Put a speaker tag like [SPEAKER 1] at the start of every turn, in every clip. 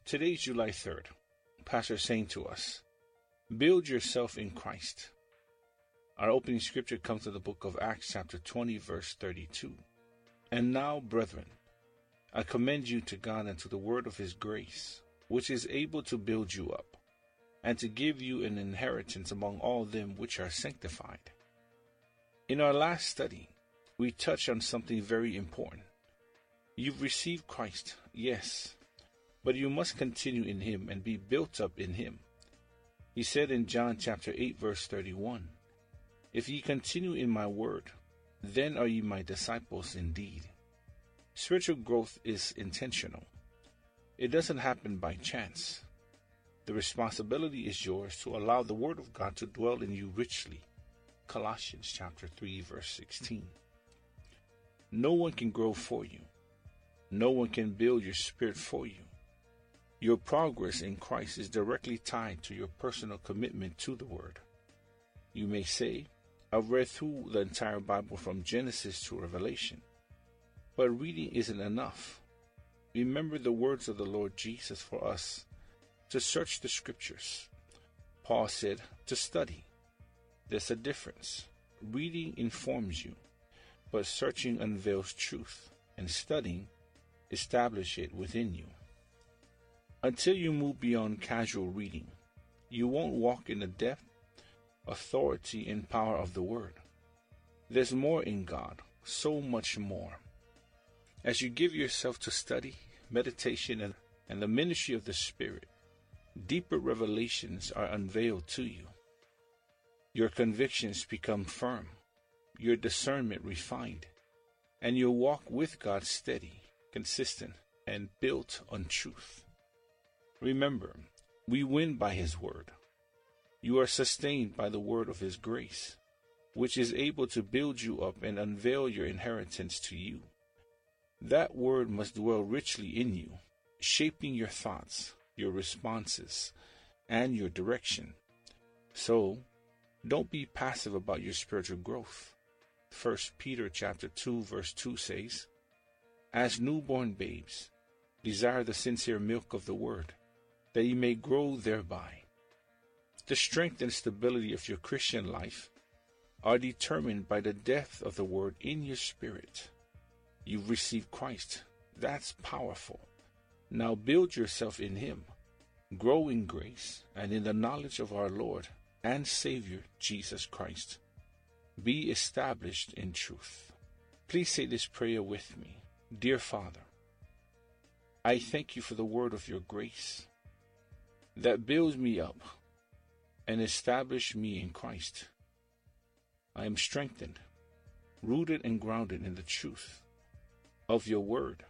[SPEAKER 1] Today's July 3rd. Pastor is saying to us, build yourself in Christ. Our opening scripture comes to the book of Acts chapter 20 verse 32. And now, brethren, I commend you to God and to the word of his grace, which is able to build you up, and to give you an inheritance among all them which are sanctified. In our last study, we touched on something very important. You've received Christ, yes, but you must continue in him and be built up in him. He said in John chapter 8 verse 31, if ye continue in my word, then are ye my disciples indeed. Spiritual growth is intentional. It doesn't happen by chance. The responsibility is yours to allow the word of God to dwell in you richly. Colossians chapter 3 verse 16. No one can grow for you. No one can build your spirit for you. Your progress in Christ is directly tied to your personal commitment to the Word. You may say, I've read through the entire Bible from Genesis to Revelation. But reading isn't enough. Remember the words of the Lord Jesus for us to search the Scriptures. Paul said to study. There's a difference. Reading informs you, but searching unveils truth, and studying establishes it within you. Until you move beyond casual reading, you won't walk in the depth, authority, and power of the Word. There's more in God, so much more. As you give yourself to study, meditation, and the ministry of the Spirit, deeper revelations are unveiled to you. Your convictions become firm, your discernment refined, and your walk with God steady, consistent, and built on truth. Remember, we win by his word. You are sustained by the word of his grace, which is able to build you up and unveil your inheritance to you. That word must dwell richly in you, shaping your thoughts, your responses, and your direction. So, don't be passive about your spiritual growth. 1 Peter chapter 2 verse 2 says, as newborn babes, desire the sincere milk of the word, that ye may grow thereby. The strength and stability of your Christian life are determined by the depth of the word in your spirit. You've received Christ. That's powerful. Now build yourself in him. Grow in grace and in the knowledge of our Lord and Savior Jesus Christ. Be established in truth. Please say this prayer with me. Dear Father, I thank you for the word of your grace that builds me up and establishes me in Christ. I am strengthened, rooted and grounded in the truth of your word.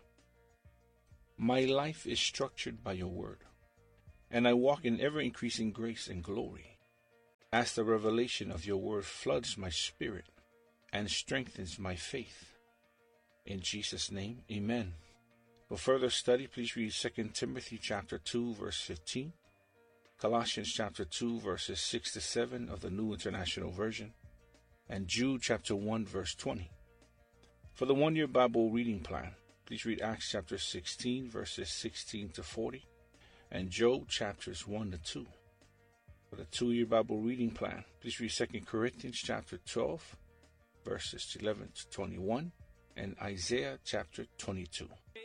[SPEAKER 1] My life is structured by your word, and I walk in ever-increasing grace and glory as the revelation of your word floods my spirit and strengthens my faith. In Jesus' name, amen. For further study, please read 2 Timothy chapter 2, verse 15, Colossians chapter 2, verses 6 to 7 of the New International Version, and Jude chapter 1, verse 20. For the one-year Bible reading plan, please read Acts chapter 16, verses 16 to 40, and Job chapters 1 to 2. For the 2-year Bible reading plan, please read 2 Corinthians chapter 12, verses 11 to 21, and Isaiah chapter 22.